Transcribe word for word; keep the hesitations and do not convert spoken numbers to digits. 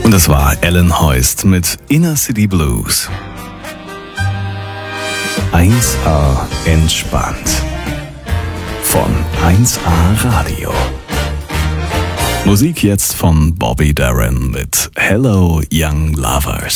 Und das war Alan Heust mit Inner City Blues. eins A entspannt. Von eins A Radio. Musik jetzt von Bobby Darin mit Hello Young Lovers.